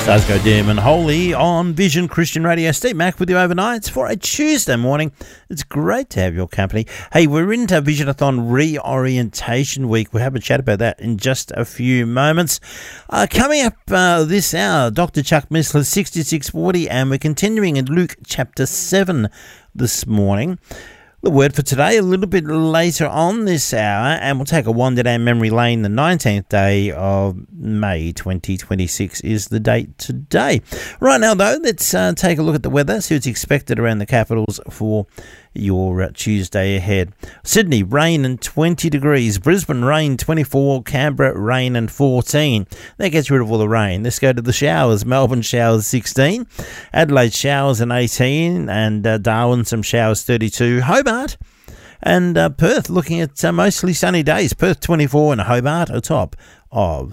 Stars Go Dim and Holy on Vision Christian Radio. Steve Mack with you overnight for a Tuesday morning. It's great to have your company. Hey, we're into Visionathon Reorientation Week. We'll have a chat about that in just a few moments. Coming up this hour, Dr. Chuck Missler, 6640, and we're continuing in Luke chapter 7 this morning. The word for today a little bit later on this hour, and we'll take a wander down memory lane. The 19th day of May 2026 is the date today. Right now, though, let's take a look at the weather, see what's expected around the capitals for your Tuesday ahead. Sydney, rain and 20 degrees. Brisbane, rain 24. Canberra, rain and 14. That gets rid of all the rain. Let's go to the showers. Melbourne, showers 16. Adelaide, showers and 18. And Darwin, some showers 32. Hobart and Perth, looking at mostly sunny days. Perth 24 and Hobart, a top of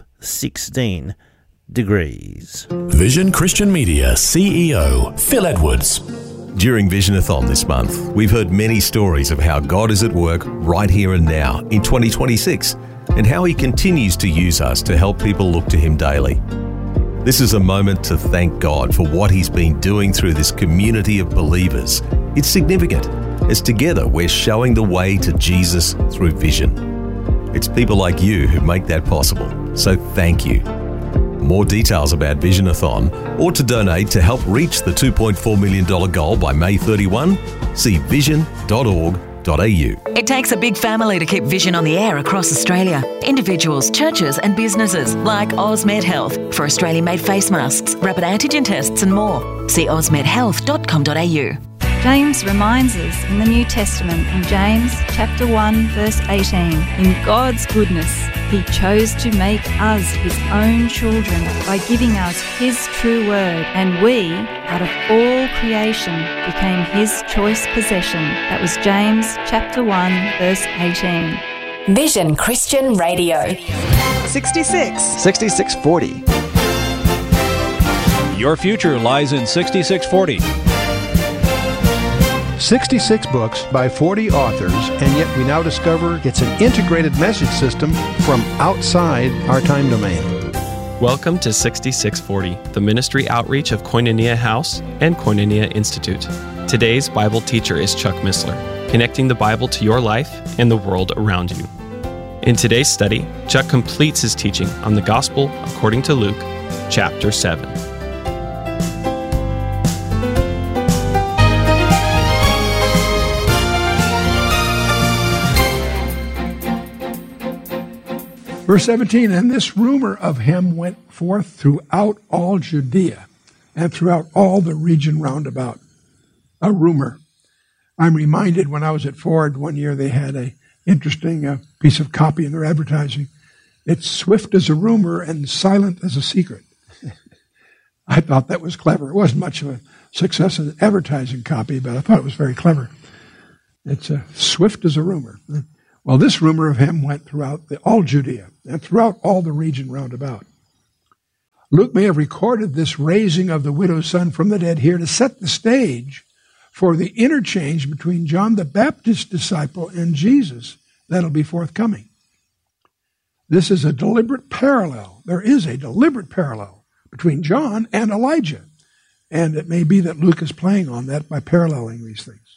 16 degrees. Vision Christian Media CEO Phil Edwards. During Visionathon this month, we've heard many stories of how God is at work right here and now in 2026 and how He continues to use us to help people look to Him daily. This is a moment to thank God for what He's been doing through this community of believers. It's significant, as together we're showing the way to Jesus through vision. It's people like you who make that possible, so thank you. More details about Visionathon or to donate to help reach the $2.4 million goal by May 31, see vision.org.au. It takes a big family to keep Vision on the air across Australia. Individuals, churches and businesses like Osmed Health for Australian-made face masks, rapid antigen tests and more. See osmedhealth.com.au. James reminds us in the New Testament in James chapter 1 verse 18, in God's goodness He chose to make us His own children by giving us His true word, and we, out of all creation, became His choice possession. That was James chapter 1 verse 18. Vision Christian Radio. 6640. Your future lies in 6640. 66 books by 40 authors, and yet we now discover it's an integrated message system from outside our time domain. Welcome to 6640, the ministry outreach of Koinonia House and Koinonia Institute. Today's Bible teacher is Chuck Missler, connecting the Bible to your life and the world around you. In today's study, Chuck completes his teaching on the Gospel according to Luke, chapter 7. Verse 17, and this rumor of him went forth throughout all Judea and throughout all the region round about. A rumor. I'm reminded when I was at Ford one year, they had an interesting piece of copy in their advertising. It's swift as a rumor and silent as a secret. I thought that was clever. It wasn't much of a success in advertising copy, but I thought it was very clever. It's swift as a rumor. Well, this rumor of him went throughout all Judea and throughout all the region round about. Luke may have recorded this raising of the widow's son from the dead here to set the stage for the interchange between John the Baptist's disciple and Jesus that'll be forthcoming. This is a deliberate parallel. There is a deliberate parallel between John and Elijah. And it may be that Luke is playing on that by paralleling these things.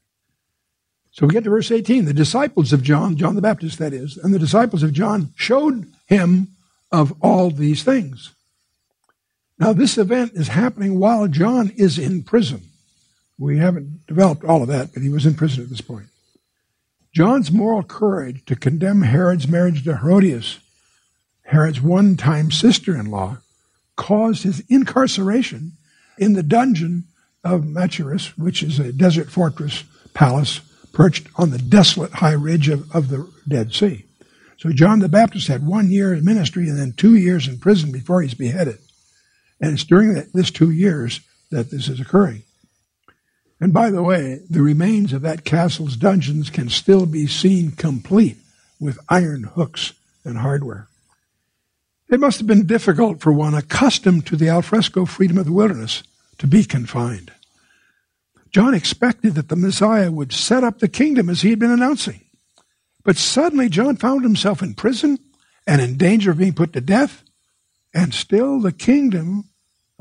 So we get to verse 18. The disciples of John the Baptist that is, and the disciples of John showed him of all these things. Now this event is happening while John is in prison. We haven't developed all of that, but he was in prison at this point. John's moral courage to condemn Herod's marriage to Herodias, Herod's one-time sister-in-law, caused his incarceration in the dungeon of Machaerus, which is a desert fortress palace perched on the desolate high ridge of the Dead Sea. So John the Baptist had 1 year in ministry and then 2 years in prison before he's beheaded. And it's during this 2 years that this is occurring. And by the way, the remains of that castle's dungeons can still be seen complete with iron hooks and hardware. It must have been difficult for one accustomed to the alfresco freedom of the wilderness to be confined. John expected that the Messiah would set up the kingdom as he had been announcing. But suddenly John found himself in prison and in danger of being put to death, and still the kingdom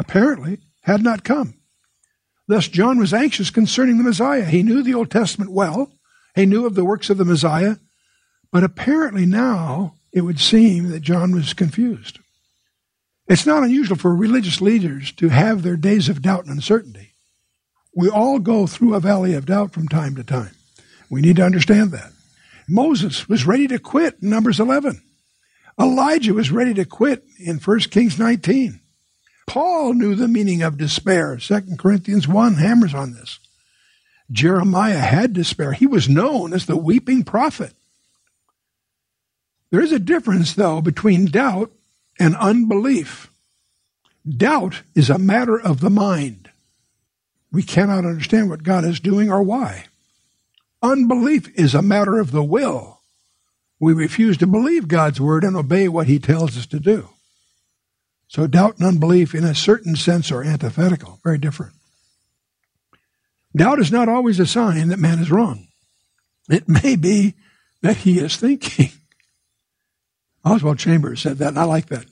apparently, had not come. Thus, John was anxious concerning the Messiah. He knew the Old Testament well. He knew of the works of the Messiah. But apparently now, it would seem that John was confused. It's not unusual for religious leaders to have their days of doubt and uncertainty. We all go through a valley of doubt from time to time. We need to understand that. Moses was ready to quit in Numbers 11. Elijah was ready to quit in 1 Kings 19. Paul knew the meaning of despair. 2 Corinthians 1 hammers on this. Jeremiah had despair. He was known as the weeping prophet. There is a difference, though, between doubt and unbelief. Doubt is a matter of the mind. We cannot understand what God is doing or why. Unbelief is a matter of the will. We refuse to believe God's word and obey what he tells us to do. So doubt and unbelief in a certain sense are antithetical, very different. Doubt is not always a sign that man is wrong. It may be that he is thinking. Oswald Chambers said that, and I like that.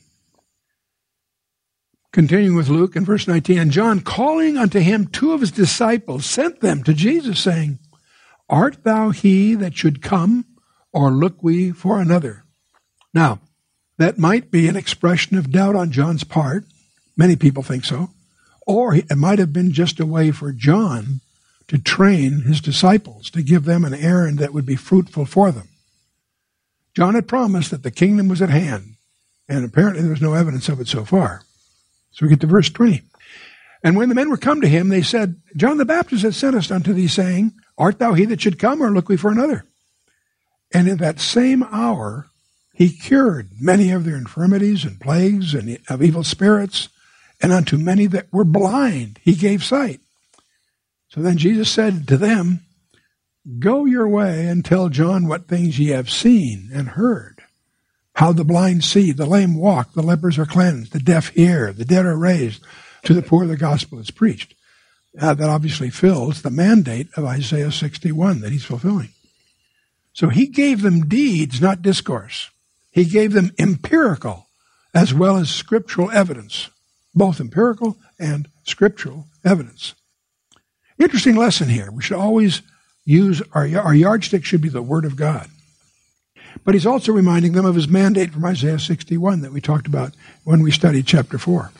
Continuing with Luke in verse 19, and John, calling unto him 2 of his disciples, sent them to Jesus, saying, Art thou he that should come, or look we for another? Now, that might be an expression of doubt on John's part. Many people think so. Or it might have been just a way for John to train his disciples, to give them an errand that would be fruitful for them. John had promised that the kingdom was at hand, and apparently there was no evidence of it so far. So we get to verse 20. And when the men were come to him, they said, John the Baptist hath sent us unto thee, saying, Art thou he that should come, or look we for another? And in that same hour he cured many of their infirmities and plagues and of evil spirits, and unto many that were blind he gave sight. So then Jesus said to them, Go your way and tell John what things ye have seen and heard, how the blind see, the lame walk, the lepers are cleansed, the deaf hear, the dead are raised, to the poor the gospel is preached. That obviously fills the mandate of Isaiah 61 that he's fulfilling. So he gave them deeds, not discourse. He gave them empirical as well as scriptural evidence, both empirical and scriptural evidence. Interesting lesson here. We should always use our yardstick should be the Word of God. But he's also reminding them of his mandate from Isaiah 61 that we talked about when we studied chapter 4.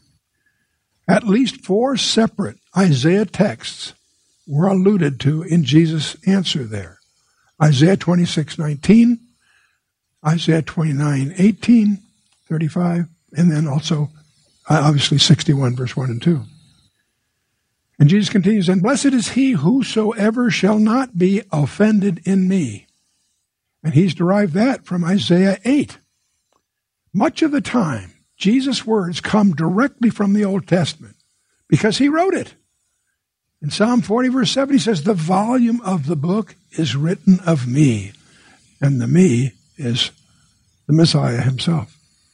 At least 4 separate Isaiah texts were alluded to in Jesus' answer there. Isaiah 26:19, Isaiah 29:18, 35, and then also, obviously, 61, verse 1 and 2. And Jesus continues, And blessed is he whosoever shall not be offended in me. And he's derived that from Isaiah 8. Much of the time, Jesus' words come directly from the Old Testament because he wrote it. In Psalm 40, verse 7, he says, The volume of the book is written of me. And the me is the Messiah himself.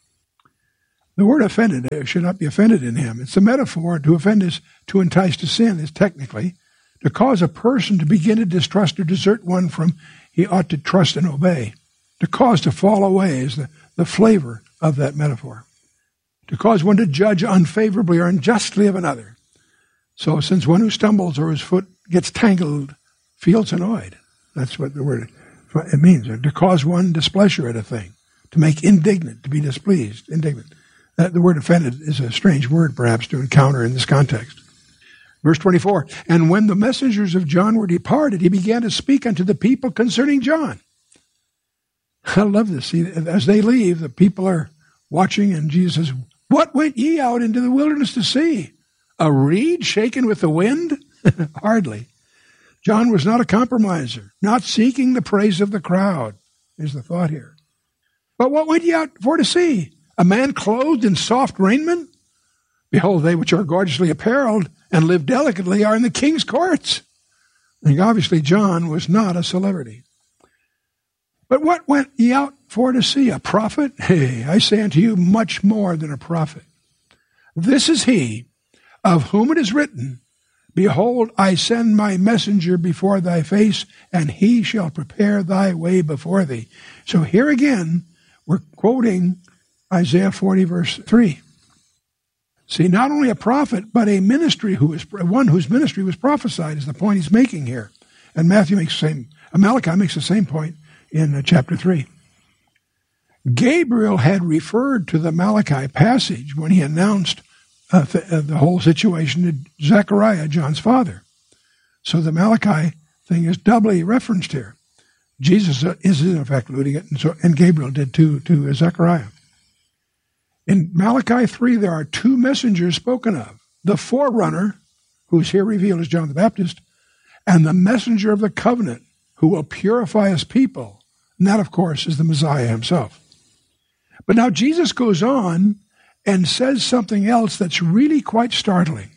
The word offended should not be offended in him. It's a metaphor. To offend is to entice to sin, is technically to cause a person to begin to distrust or desert one from he ought to trust and obey. To cause to fall away is the flavor of that metaphor. To cause one to judge unfavorably or unjustly of another. So since one who stumbles or his foot gets tangled feels annoyed. That's what the word it means. To cause one displeasure at a thing. To make indignant, to be displeased, indignant. The word offended is a strange word, perhaps, to encounter in this context. Verse 24, And when the messengers of John were departed, he began to speak unto the people concerning John. I love this. See, as they leave, the people are watching, and Jesus says, What went ye out into the wilderness to see? A reed shaken with the wind? Hardly. John was not a compromiser, not seeking the praise of the crowd, is the thought here. But what went ye out for to see? A man clothed in soft raiment? Behold, they which are gorgeously apparelled and live delicately are in the king's courts. And obviously John was not a celebrity. But what went ye out for to see? A prophet? Hey, I say unto you, much more than a prophet. This is he of whom it is written, Behold, I send my messenger before thy face, and he shall prepare thy way before thee. So here again, we're quoting Isaiah 40, verse 3. See, not only a prophet, but a ministry one whose ministry was prophesied is the point he's making here. And Malachi makes the same point in chapter 3. Gabriel had referred to the Malachi passage when he announced the whole situation to Zechariah, John's father. So the Malachi thing is doubly referenced here. Jesus is in effect alluding it, and Gabriel did to Zechariah. In Malachi 3, there are two messengers spoken of. The forerunner, who's here revealed as John the Baptist, and the messenger of the covenant, who will purify his people. And that, of course, is the Messiah himself. But now Jesus goes on and says something else that's really quite startling.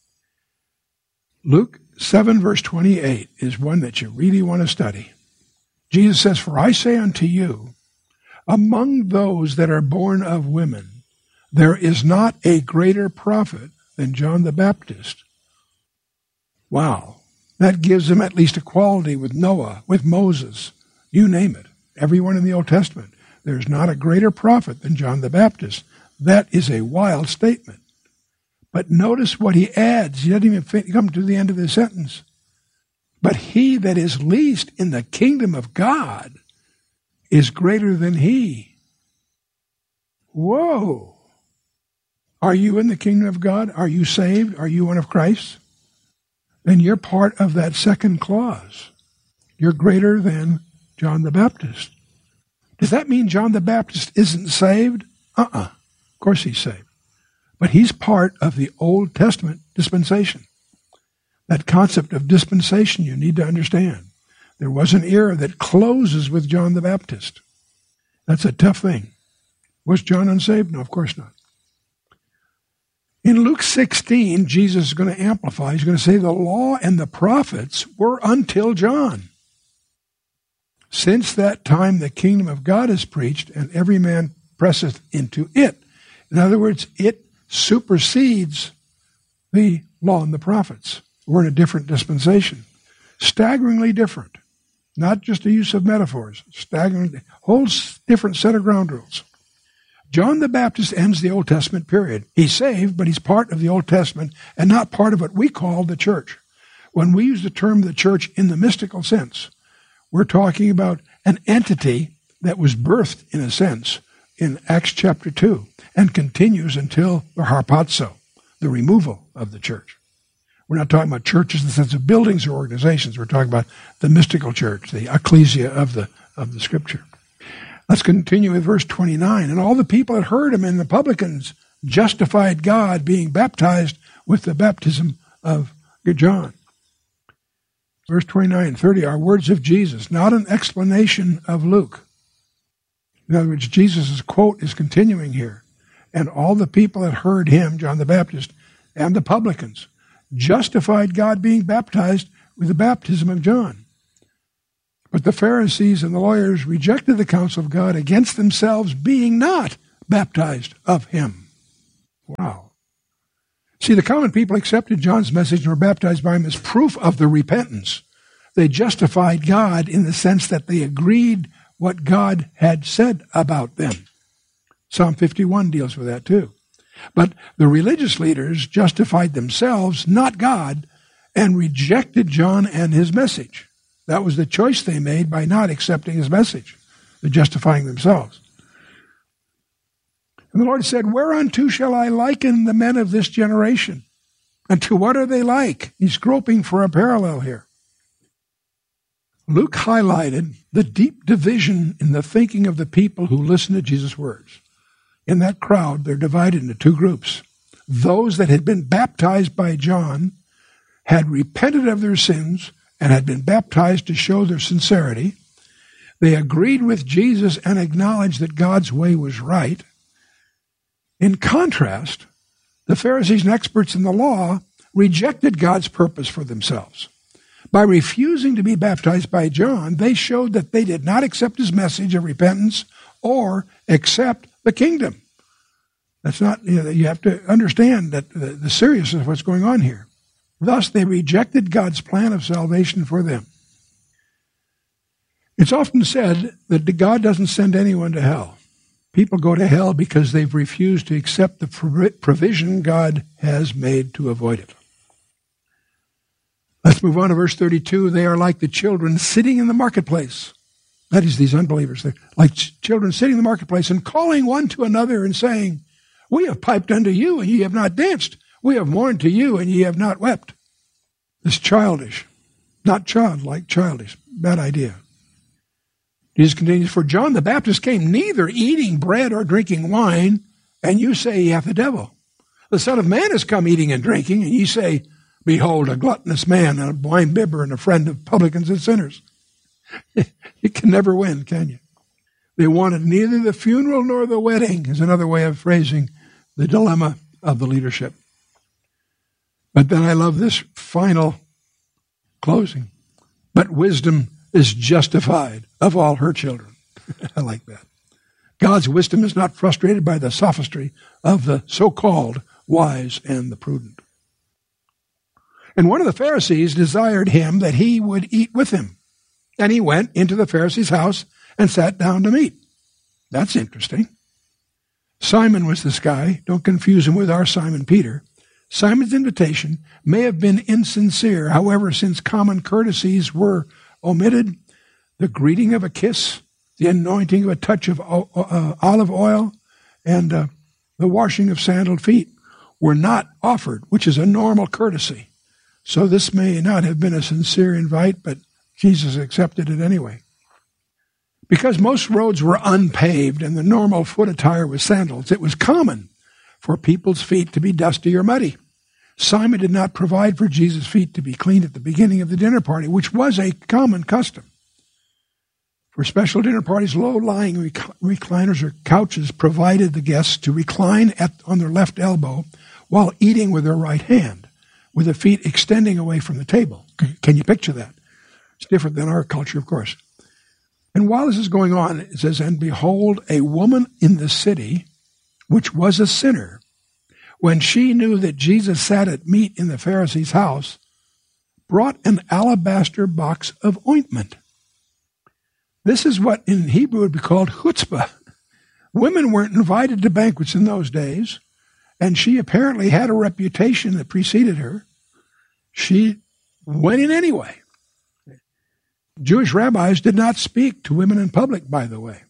Luke 7, verse 28 is one that you really want to study. Jesus says, "For I say unto you, among those that are born of women, there is not a greater prophet than John the Baptist." Wow. That gives him at least equality with Noah, with Moses, you name it. Everyone in the Old Testament. There's not a greater prophet than John the Baptist. That is a wild statement. But notice what he adds. He doesn't even come to the end of the sentence. But he that is least in the kingdom of God is greater than he. Whoa. Are you in the kingdom of God? Are you saved? Are you one of Christ? Then you're part of that second clause. You're greater than John the Baptist. Does that mean John the Baptist isn't saved? Of course he's saved. But he's part of the Old Testament dispensation. That concept of dispensation you need to understand. There was an era that closes with John the Baptist. That's a tough thing. Was John unsaved? No, of course not. In Luke 16, Jesus is going to amplify. He's going to say the law and the prophets were until John. Since that time the kingdom of God is preached, and every man presseth into it. In other words, it supersedes the law and the prophets. We're in a different dispensation. Staggeringly different. Not just a use of metaphors. Staggeringly, whole different set of ground rules. John the Baptist ends the Old Testament period. He's saved, but he's part of the Old Testament and not part of what we call the church. When we use the term the church in the mystical sense, we're talking about an entity that was birthed, in a sense, in Acts chapter 2 and continues until the harpazo, the removal of the church. We're not talking about churches in the sense of buildings or organizations. We're talking about the mystical church, the ecclesia of the Scripture. Let's continue with verse 29. And all the people that heard him and the publicans justified God, being baptized with the baptism of John. Verse 29 and 30 are words of Jesus, not an explanation of Luke. In other words, Jesus' quote is continuing here. And all the people that heard him, John the Baptist, and the publicans, justified God, being baptized with the baptism of John. But the Pharisees and the lawyers rejected the counsel of God against themselves, being not baptized of him. Wow. See, the common people accepted John's message and were baptized by him as proof of the repentance. They justified God in the sense that they agreed what God had said about them. Psalm 51 deals with that too. But the religious leaders justified themselves, not God, and rejected John and his message. That was the choice they made by not accepting his message. They're justifying themselves. And the Lord said, "Whereunto shall I liken the men of this generation? And to what are they like?" He's groping for a parallel here. Luke highlighted the deep division in the thinking of the people who listen to Jesus' words. In that crowd, they're divided into two groups. Those that had been baptized by John had repented of their sins and had been baptized to show their sincerity. They agreed with Jesus and acknowledged that God's way was right. In contrast, the Pharisees and experts in the law rejected God's purpose for themselves. By refusing to be baptized by John, they showed that they did not accept his message of repentance or accept the kingdom. That's not, you have to understand that the seriousness of what's going on here. Thus, they rejected God's plan of salvation for them. It's often said that God doesn't send anyone to hell. People go to hell because they've refused to accept the provision God has made to avoid it. Let's move on to verse 32. They are like the children sitting in the marketplace. That is, these unbelievers. They're like children sitting in the marketplace and calling one to another and saying, we have piped unto you, and ye have not danced. We have mourned to you, and ye have not wept. It's childish. Not childlike, childish. Bad idea. Jesus continues, for John the Baptist came neither eating bread or drinking wine, and you say he hath the devil. The Son of Man is come eating and drinking, and ye say, behold, a gluttonous man, and a winebibber, and a friend of publicans and sinners. You can never win, can you? They wanted neither the funeral nor the wedding, is another way of phrasing the dilemma of the leadership. But then I love this final closing. But wisdom is justified of all her children. I like that. God's wisdom is not frustrated by the sophistry of the so-called wise and the prudent. And one of the Pharisees desired him that he would eat with him. And he went into the Pharisee's house and sat down to meat. That's interesting. Simon was this guy. Don't confuse him with our Simon Peter. Simon's invitation may have been insincere. However, since common courtesies were omitted, the greeting of a kiss, the anointing of a touch of olive oil, and the washing of sandaled feet were not offered, which is a normal courtesy. So this may not have been a sincere invite, but Jesus accepted it anyway. Because most roads were unpaved and the normal foot attire was sandals, it was common for people's feet to be dusty or muddy. Simon did not provide for Jesus' feet to be cleaned at the beginning of the dinner party, which was a common custom. For special dinner parties, low-lying recliners or couches provided the guests to recline on their left elbow while eating with their right hand, with the feet extending away from the table. Can you picture that? It's different than our culture, of course. And while this is going on, it says, and behold, a woman in the city, which was a sinner, when she knew that Jesus sat at meat in the Pharisee's house, brought an alabaster box of ointment. This is what in Hebrew would be called chutzpah. Women weren't invited to banquets in those days, and she apparently had a reputation that preceded her. She went in anyway. Jewish rabbis did not speak to women in public, by the way.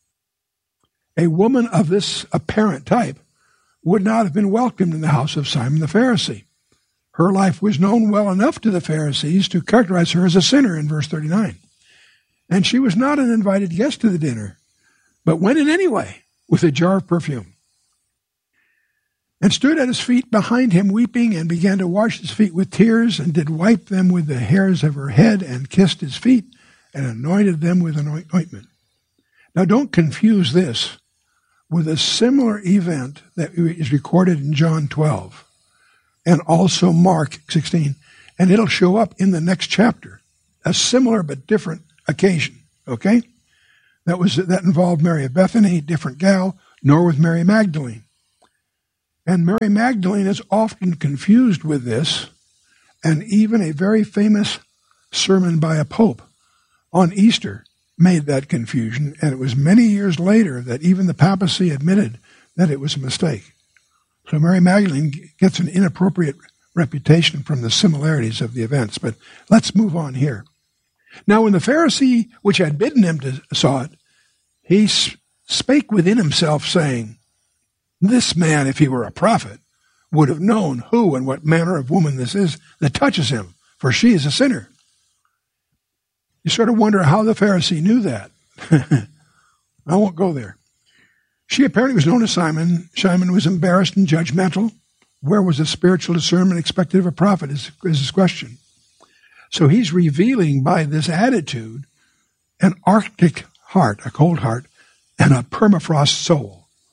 A woman of this apparent type would not have been welcomed in the house of Simon the Pharisee. Her life was known well enough to the Pharisees to characterize her as a sinner in verse 39. And she was not an invited guest to the dinner, but went in anyway with a jar of perfume. And stood at his feet behind him weeping, and began to wash his feet with tears, and did wipe them with the hairs of her head, and kissed his feet, and anointed them with an ointment. Now don't confuse this with a similar event that is recorded in John 12, and also Mark 16, and it'll show up in the next chapter. A similar but different occasion, okay? That involved Mary of Bethany, different gal, nor with Mary Magdalene. And Mary Magdalene is often confused with this, and even a very famous sermon by a pope on Easter made that confusion, and it was many years later that even the papacy admitted that it was a mistake. So Mary Magdalene gets an inappropriate reputation from the similarities of the events, but let's move on here. Now when the Pharisee which had bidden him saw it, he spake within himself, saying, this man, if he were a prophet, would have known who and what manner of woman this is that touches him, for she is a sinner. You sort of wonder how the Pharisee knew that. I won't go there. She apparently was known as Simon. Simon was embarrassed and judgmental. Where was the spiritual discernment expected of a prophet is his question. So he's revealing by this attitude an Arctic heart, a cold heart, and a permafrost soul.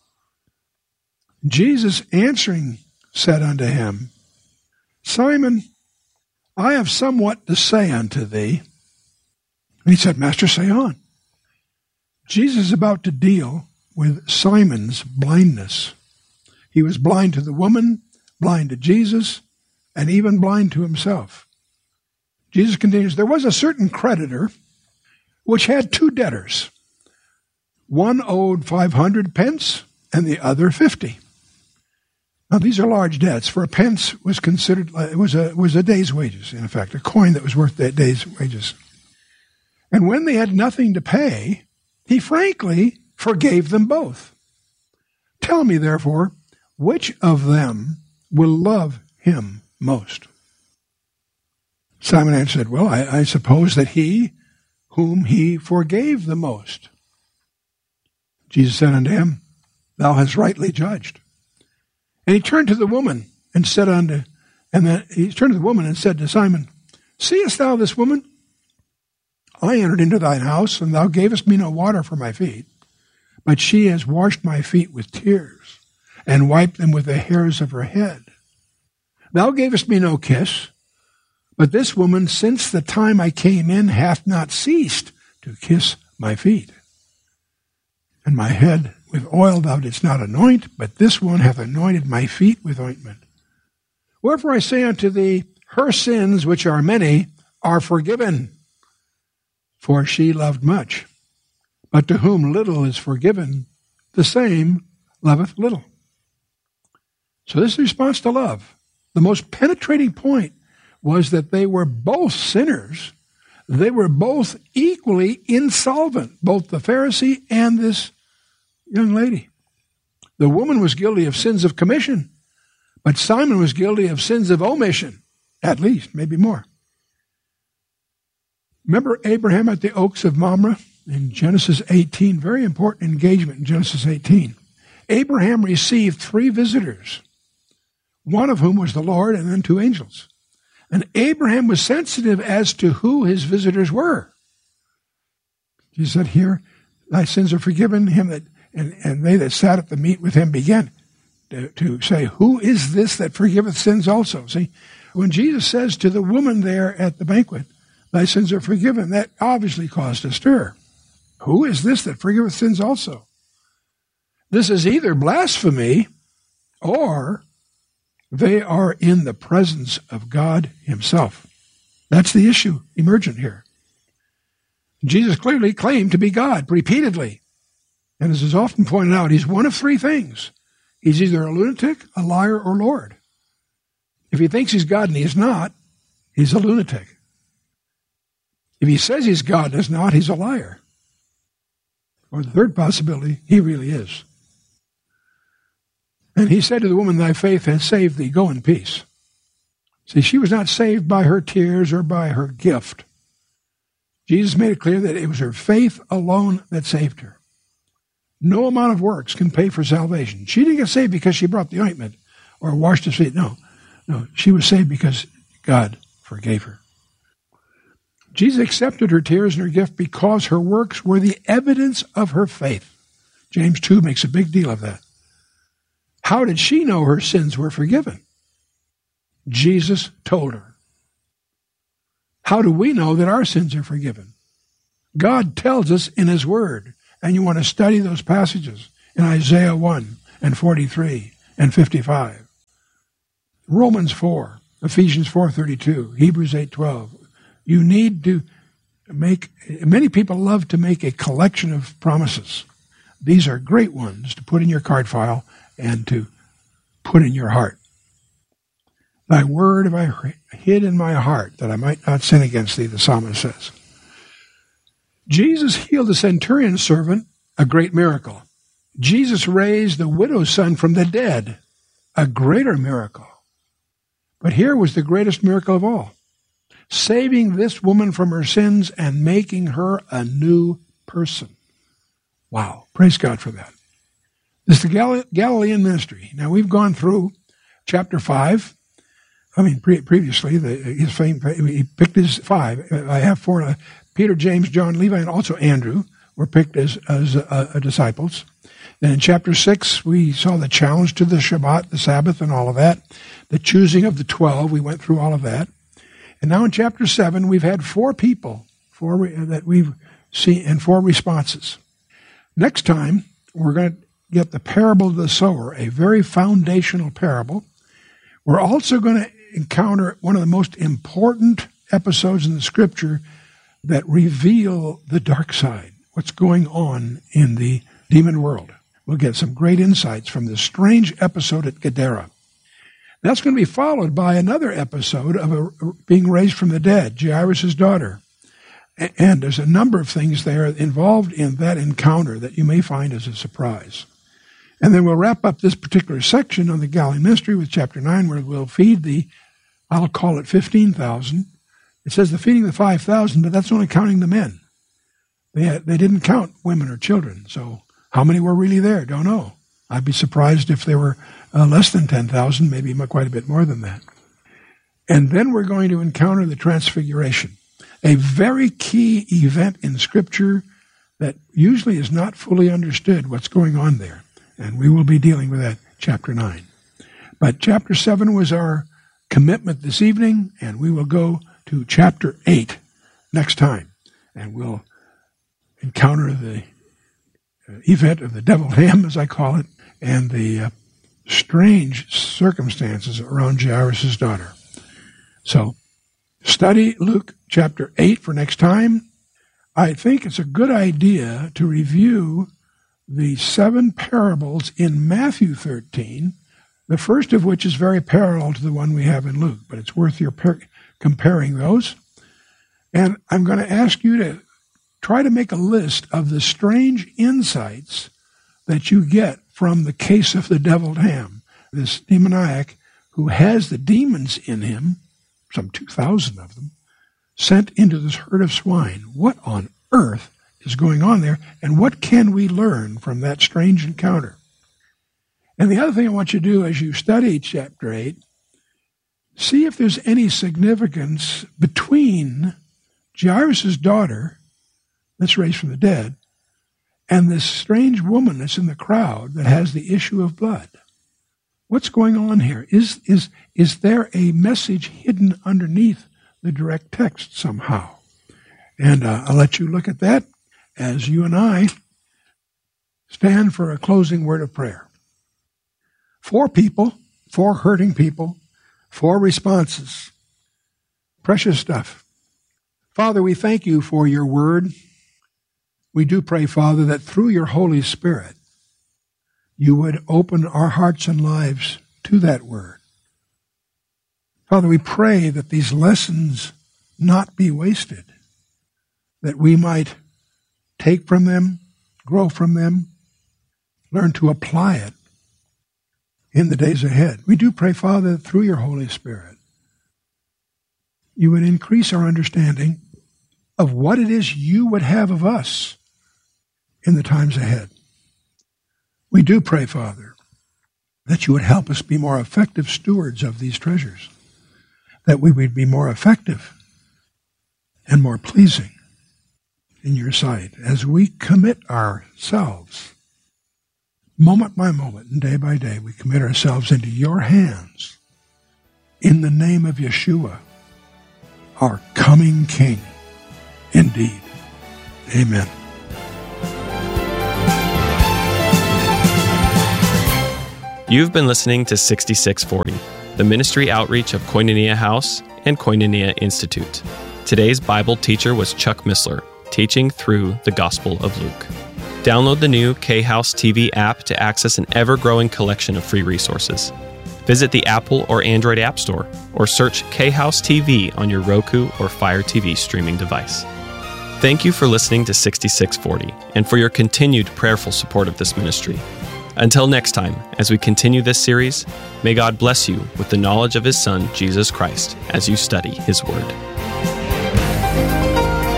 Jesus answering said unto him, Simon, I have somewhat to say unto thee. And he said, Master, say on. Jesus is about to deal with Simon's blindness. He was blind to the woman, blind to Jesus, and even blind to himself. Jesus continues, there was a certain creditor which had two debtors. One owed 500 pence and the other 50. Now, these are large debts, for a pence was considered, it was a day's wages, in effect, a coin that was worth that day's wages. And when they had nothing to pay, he frankly forgave them both. Tell me, therefore, which of them will love him most? Simon answered, well, I suppose that he whom he forgave the most. Jesus said unto him, thou hast rightly judged. And he turned to the woman and said to Simon, seest thou this woman? I entered into thine house, and thou gavest me no water for my feet, but she has washed my feet with tears, and wiped them with the hairs of her head. Thou gavest me no kiss, but this woman, since the time I came in, hath not ceased to kiss my feet. And my head with oil thou didst not anoint, but this one hath anointed my feet with ointment. Wherefore I say unto thee, her sins, which are many, are forgiven, for she loved much. But to whom little is forgiven, the same loveth little. So this is the response to love. The most penetrating point was that they were both sinners. They were both equally insolvent, both the Pharisee and this young lady. The woman was guilty of sins of commission, but Simon was guilty of sins of omission, at least, maybe more. Remember Abraham at the oaks of Mamre in Genesis 18? Very important engagement in Genesis 18. Abraham received 3 visitors, one of whom was the Lord, and then 2 angels. And Abraham was sensitive as to who his visitors were. He said, here, thy sins are forgiven. And they that sat at the meat with him began to say, who is this that forgiveth sins also? See, when Jesus says to the woman there at the banquet, thy sins are forgiven, that obviously caused a stir. Who is this that forgiveth sins also? This is either blasphemy or they are in the presence of God himself. That's the issue emergent here. Jesus clearly claimed to be God repeatedly. And as is often pointed out, he's one of 3 things. He's either a lunatic, a liar, or Lord. If he thinks he's God and he's not, he's a lunatic. If he says he's God and is not, he's a liar. Or the third possibility, he really is. And he said to the woman, thy faith has saved thee, go in peace. See, she was not saved by her tears or by her gift. Jesus made it clear that it was her faith alone that saved her. No amount of works can pay for salvation. She didn't get saved because she brought the ointment or washed his feet. No, she was saved because God forgave her. Jesus accepted her tears and her gift because her works were the evidence of her faith. James 2 makes a big deal of that. How did she know her sins were forgiven? Jesus told her. How do we know that our sins are forgiven? God tells us in his word. And you want to study those passages in Isaiah 1 and 43 and 55. Romans 4, Ephesians 4:32, Hebrews 8:12. You need to many people love to make a collection of promises. These are great ones to put in your card file and to put in your heart. Thy word have I hid in my heart that I might not sin against thee, the psalmist says. Jesus healed the centurion's servant, a great miracle. Jesus raised the widow's son from the dead, a greater miracle. But here was the greatest miracle of all, saving this woman from her sins and making her a new person. Wow, praise God for that. This is the Galilean ministry. Now, we've gone through chapter 5. Previously, his fame, he picked his 5. I have 4. Peter, James, John, Levi, and also Andrew were picked as disciples. Then in chapter 6, we saw the challenge to the Shabbat, the Sabbath, and all of that. The choosing of the 12, we went through all of that. And now in chapter 7, we've had 4 people that we've seen and 4 responses. Next time, we're going to get the parable of the sower, a very foundational parable. We're also going to encounter one of the most important episodes in the Scripture that reveal the dark side. what's going on in the demon world. We'll get some great insights from this strange episode at Gadara. That's going to be followed by another episode of being raised from the dead, Jairus' daughter. And there's a number of things there involved in that encounter that you may find as a surprise. And then we'll wrap up this particular section on the Galilean ministry with chapter 9, where we'll feed I'll call it 15,000. It says the feeding of the 5,000, but that's only counting the men. They didn't count women or children. So how many were really there? Don't know. I'd be surprised if there were less than 10,000, maybe quite a bit more than that. And then we're going to encounter the Transfiguration, a very key event in Scripture that usually is not fully understood what's going on there. And we will be dealing with that, chapter 9. But chapter 7 was our commitment this evening, and we will go to chapter 8 next time. And we'll encounter the event of the deviled ham, as I call it, and the strange circumstances around Jairus' daughter. So, study Luke chapter 8 for next time. I think it's a good idea to review the 7 parables in Matthew 13, the first of which is very parallel to the one we have in Luke, but it's worth your comparing those. And I'm going to ask you to try to make a list of the strange insights that you get from the case of the deviled ham, this demoniac who has the demons in him, some 2,000 of them, sent into this herd of swine. What on earth is going on there, and what can we learn from that strange encounter? And the other thing I want you to do as you study chapter 8, see if there's any significance between Jairus' daughter, that's raised from the dead, and this strange woman that's in the crowd that has the issue of blood. What's going on here? Is there a message hidden underneath the direct text somehow? And I'll let you look at that as you and I stand for a closing word of prayer. 4 people, 4 hurting people, 4 responses. Precious stuff. Father, we thank you for your word. We do pray, Father, that through your Holy Spirit, you would open our hearts and lives to that word. Father, we pray that these lessons not be wasted, that we might take from them, grow from them, learn to apply it in the days ahead. We do pray, Father, that through your Holy Spirit, you would increase our understanding of what it is you would have of us in the times ahead. We do pray, Father, that you would help us be more effective stewards of these treasures, that we would be more effective and more pleasing in your sight as we commit ourselves, moment by moment and day by day, we commit ourselves into your hands in the name of Yeshua, our coming King. Indeed. Amen. You've been listening to 6640, the ministry outreach of Koinonia House and Koinonia Institute. Today's Bible teacher was Chuck Missler, teaching through the Gospel of Luke. Download the new K-House TV app to access an ever-growing collection of free resources. Visit the Apple or Android App Store, or search K-House TV on your Roku or Fire TV streaming device. Thank you for listening to 6640 and for your continued prayerful support of this ministry. Until next time, as we continue this series, may God bless you with the knowledge of His Son, Jesus Christ, as you study His Word.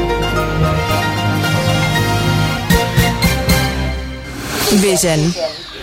Vision